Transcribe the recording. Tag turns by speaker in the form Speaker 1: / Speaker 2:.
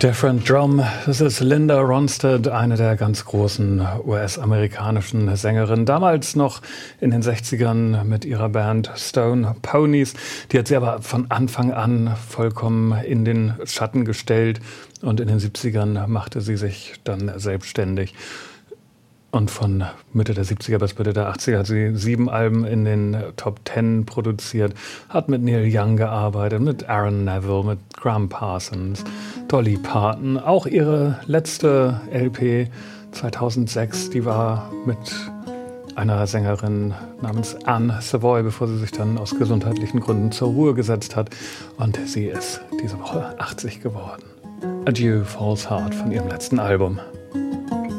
Speaker 1: Different Drum, das ist Linda Ronstadt, eine der ganz großen US-amerikanischen Sängerinnen. Damals noch in den 60ern mit ihrer Band Stone Ponies. Die hat sie aber von Anfang an vollkommen in den Schatten gestellt. Und in den 70ern machte sie sich dann selbstständig. Und von Mitte der 70er bis Mitte der 80er hat sie 7 Alben in den Top 10 produziert, hat mit Neil Young gearbeitet, mit Aaron Neville, mit Graham Parsons, Dolly Parton. Auch ihre letzte LP 2006, die war mit einer Sängerin namens Anne Savoy, bevor sie sich dann aus gesundheitlichen Gründen zur Ruhe gesetzt hat. Und sie ist diese Woche 80 geworden. Adieu, False Heart von ihrem letzten Album.